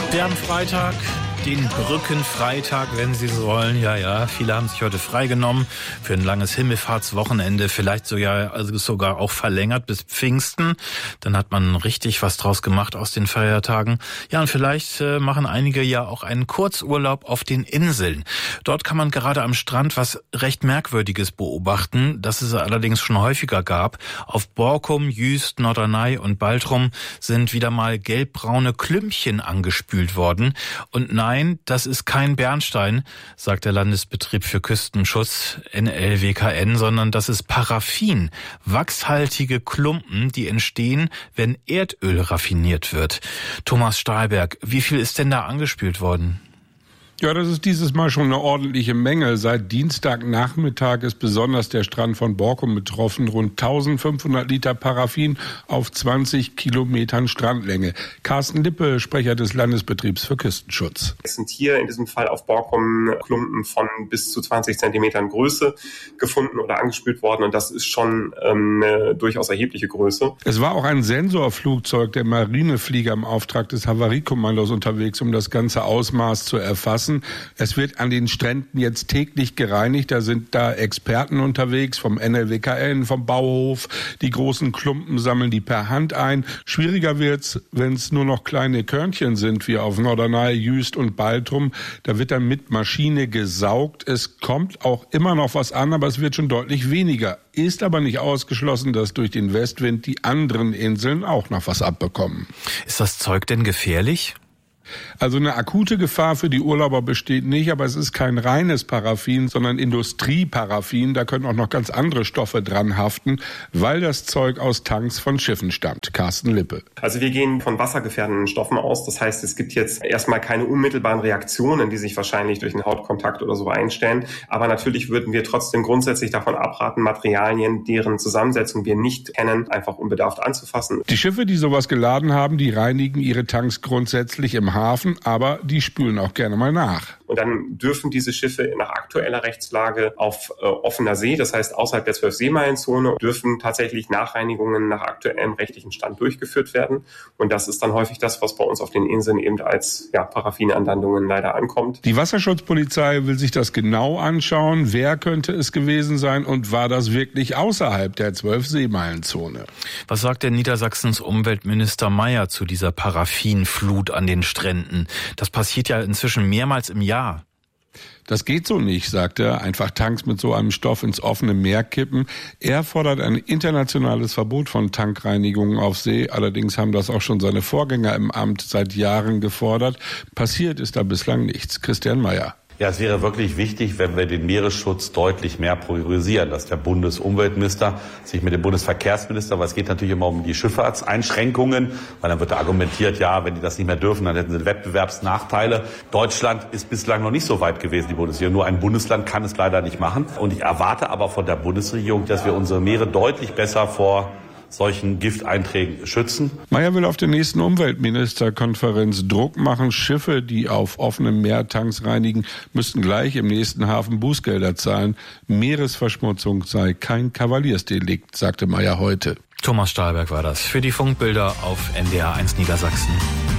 Wir haben Freitag, den Brückenfreitag, wenn Sie so wollen. Ja, viele haben sich heute freigenommen für ein langes Himmelfahrtswochenende, vielleicht sogar auch verlängert bis Pfingsten. Dann hat man richtig was draus gemacht aus den Feiertagen. Ja, und vielleicht machen einige ja auch einen Kurzurlaub auf den Inseln. Dort kann man gerade am Strand was recht Merkwürdiges beobachten, das es allerdings schon häufiger gab. Auf Borkum, Jüst, Norderney und Baltrum sind wieder mal gelbbraune Klümpchen angespült worden. Und nein, das ist kein Bernstein, sagt der Landesbetrieb für Küstenschutz, NLWKN, sondern das ist Paraffin, wachshaltige Klumpen, die entstehen, wenn Erdöl raffiniert wird. Thomas Stahlberg, wie viel ist denn da angespült worden? Ja, das ist dieses Mal schon eine ordentliche Menge. Seit Dienstagnachmittag ist besonders der Strand von Borkum betroffen. Rund 1500 Liter Paraffin auf 20 Kilometern Strandlänge. Carsten Lippe, Sprecher des Landesbetriebs für Küstenschutz. Es sind hier in diesem Fall auf Borkum Klumpen von bis zu 20 Zentimetern Größe gefunden oder angespült worden. Und das ist schon eine durchaus erhebliche Größe. Es war auch ein Sensorflugzeug der Marineflieger im Auftrag des Havariekommandos unterwegs, um das ganze Ausmaß zu erfassen. Es wird an den Stränden jetzt täglich gereinigt. Da sind Experten unterwegs vom NLWKN, vom Bauhof. Die großen Klumpen sammeln die per Hand ein. Schwieriger wird's, wenn es nur noch kleine Körnchen sind, wie auf Norderney, Jüst und Baltrum. Da wird dann mit Maschine gesaugt. Es kommt auch immer noch was an, aber es wird schon deutlich weniger. Ist aber nicht ausgeschlossen, dass durch den Westwind die anderen Inseln auch noch was abbekommen. Ist das Zeug denn gefährlich? Also eine akute Gefahr für die Urlauber besteht nicht, aber es ist kein reines Paraffin, sondern Industrieparaffin. Da können auch noch ganz andere Stoffe dran haften, weil das Zeug aus Tanks von Schiffen stammt. Carsten Lippe. Also wir gehen von wassergefährdenden Stoffen aus. Das heißt, es gibt jetzt erstmal keine unmittelbaren Reaktionen, die sich wahrscheinlich durch einen Hautkontakt oder so einstellen. Aber natürlich würden wir trotzdem grundsätzlich davon abraten, Materialien, deren Zusammensetzung wir nicht kennen, einfach unbedarft anzufassen. Die Schiffe, die sowas geladen haben, die reinigen ihre Tanks grundsätzlich im Hafen, aber die spülen auch gerne mal nach. Und dann dürfen diese Schiffe nach aktueller Rechtslage auf offener See, das heißt außerhalb der 12-Seemeilenzone, dürfen tatsächlich Nachreinigungen nach aktuellem rechtlichen Stand durchgeführt werden. Und das ist dann häufig das, was bei uns auf den Inseln eben als Paraffinanlandungen leider ankommt. Die Wasserschutzpolizei will sich das genau anschauen. Wer könnte es gewesen sein und war das wirklich außerhalb der 12-Seemeilenzone? Was sagt denn Niedersachsens Umweltminister Mayer zu dieser Paraffinflut an den Stränden? Das passiert ja inzwischen mehrmals im Jahr. Das geht so nicht, sagt er. Einfach Tanks mit so einem Stoff ins offene Meer kippen. Er fordert ein internationales Verbot von Tankreinigungen auf See. Allerdings haben das auch schon seine Vorgänger im Amt seit Jahren gefordert. Passiert ist da bislang nichts. Christian Mayer. Ja, es wäre wirklich wichtig, wenn wir den Meeresschutz deutlich mehr priorisieren, dass der Bundesumweltminister sich mit dem Bundesverkehrsminister, weil es geht natürlich immer um die Schifffahrtseinschränkungen, weil dann wird da argumentiert, ja, wenn die das nicht mehr dürfen, dann hätten sie Wettbewerbsnachteile. Deutschland ist bislang noch nicht so weit gewesen, die Bundesregierung. Nur ein Bundesland kann es leider nicht machen. Und ich erwarte aber von der Bundesregierung, dass wir unsere Meere deutlich besser vor solchen Gifteinträgen schützen. Mayer will auf der nächsten Umweltministerkonferenz Druck machen. Schiffe, die auf offenem Meer Tanks reinigen, müssten gleich im nächsten Hafen Bußgelder zahlen. Meeresverschmutzung sei kein Kavaliersdelikt, sagte Mayer heute. Thomas Stahlberg war das für die Funkbilder auf NDR 1 Niedersachsen.